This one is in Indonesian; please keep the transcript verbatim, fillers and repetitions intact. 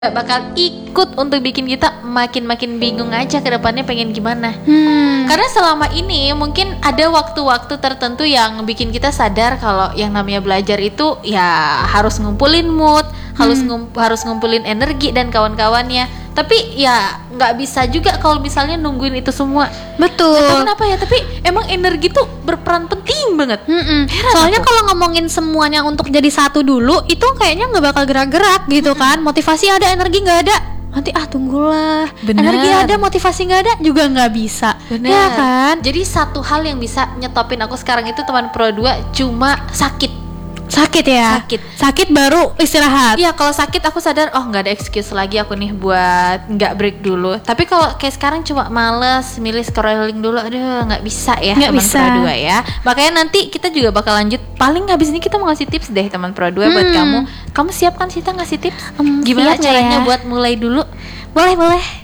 Gak bakal ikut untuk bikin kita makin-makin bingung aja ke depannya pengen gimana. Hmm. Karena selama ini mungkin ada waktu-waktu tertentu yang bikin kita sadar kalau yang namanya belajar itu ya harus ngumpulin mood, harus ngum- harus ngumpulin energi dan kawan-kawannya. Tapi ya nggak bisa juga kalau misalnya nungguin itu semua. Betul. Gak tahu kenapa ya, tapi emang energi tuh berperan penting banget. Mm-mm. Heran Soalnya aku. kalau ngomongin semuanya untuk jadi satu dulu, itu kayaknya nggak bakal gerak-gerak gitu kan. Motivasi ada, energi nggak ada, nanti ah tunggulah. Bener. Energi ada, motivasi nggak ada juga nggak bisa. Bener. Ya kan? Jadi satu hal yang bisa nyetopin aku sekarang itu teman Pro dua cuma sakit. Sakit ya. Sakit. Sakit baru istirahat. Iya, kalau sakit aku sadar, oh nggak ada excuse lagi aku nih buat nggak break dulu. Tapi kalau kayak sekarang cuma males, milih scrolling dulu, aduh nggak bisa ya Nggak teman bisa. Pro dua ya. Makanya nanti kita juga bakal lanjut. Paling habis ini kita mau ngasih tips deh teman Pro dua buat Hmm. kamu. Kamu siap kan Sita ngasih tips? Hmm, Gimana siap nggak caranya ya? buat mulai dulu? Boleh boleh.